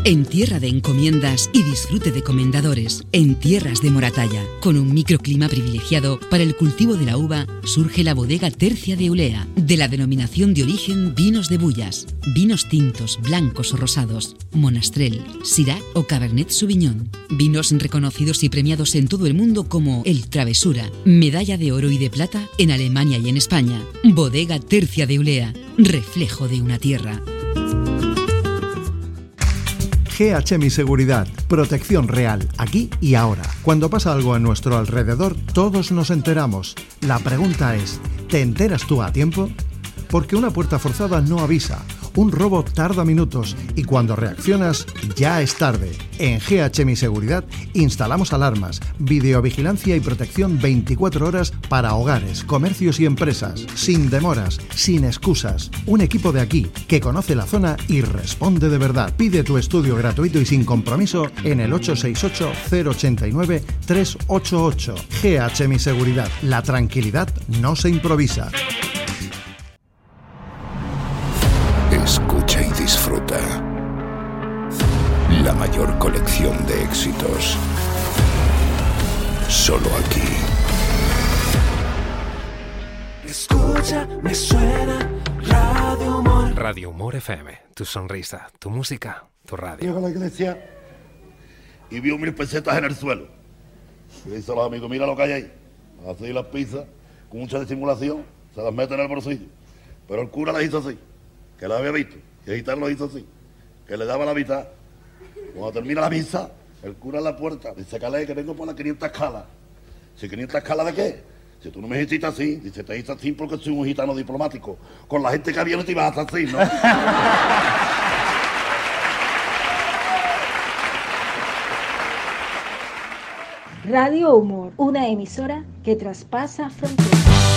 En tierra de encomiendas y disfrute de comendadores, en tierras de Moratalla, con un microclima privilegiado para el cultivo de la uva, surge la bodega Tercia de Ulea, de la denominación de origen Vinos de Bullas, vinos tintos, blancos o rosados, Monastrell, Syrah o Cabernet Sauvignon, vinos reconocidos y premiados en todo el mundo como el Travesura, medalla de oro y de plata en Alemania y en España. Bodega Tercia de Ulea, reflejo de una tierra. GH Mi Seguridad, protección real, aquí y ahora. Cuando pasa algo a nuestro alrededor, todos nos enteramos. La pregunta es, ¿te enteras tú a tiempo? Porque una puerta forzada no avisa, un robo tarda minutos y cuando reaccionas ya es tarde. En GH Mi Seguridad instalamos alarmas, videovigilancia y protección 24 horas para hogares, comercios y empresas, sin demoras, sin excusas. Un equipo de aquí que conoce la zona y responde de verdad. Pide tu estudio gratuito y sin compromiso en el 868-089-388. GH Mi Seguridad. La tranquilidad no se improvisa. Escucha y disfruta. La mayor colección de éxitos. Solo aquí. Escucha, me suena Radio Humor. Radio Humor FM. Tu sonrisa, tu música, tu radio. Llego a la iglesia y vio 1000 pesetas en el suelo. Y dice a los amigos, mira lo que hay ahí. Así las pizzas, con mucha disimulación, se las mete en el bolsillo. Pero el cura las hizo así, que las había visto. Y el gitano lo hizo así, que le daba la mitad. Cuando termina la misa, el cura en la puerta dice, Calé, que vengo por las 500 escalas. ¿Si 500 escalas de qué? Si tú no me hiciste así, dice, te hice así porque soy un gitano diplomático. Con la gente que había no te ibas a hacer así, ¿no? Radio Humor, una emisora que traspasa fronteras.